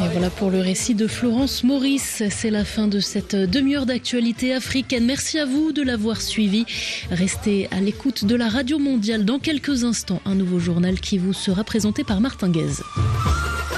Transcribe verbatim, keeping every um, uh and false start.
Voilà pour le récit de Florence Maurice. C'est la fin de cette demi-heure d'actualité africaine. Merci à vous de l'avoir suivi. Restez à l'écoute de la Radio Mondiale. Dans quelques instants, un nouveau journal qui vous sera présenté par Martin Guez.